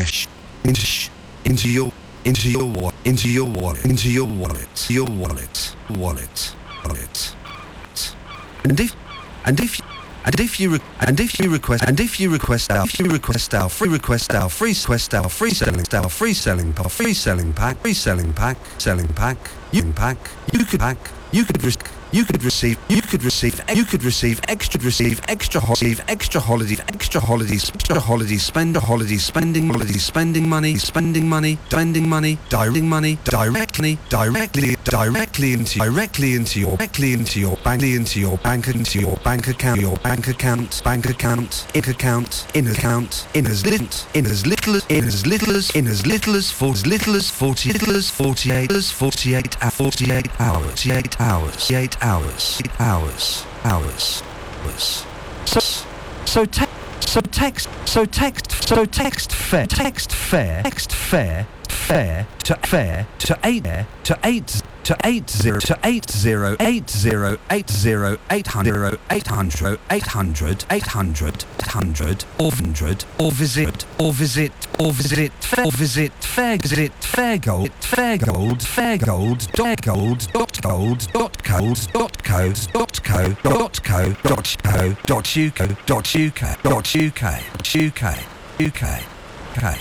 cash into your wallet, and if you request our free selling pack, you could receive extra holiday spending money directly into your bank account in as little as 48 hours. So text fare to 800 or visit fairgold.co.uk.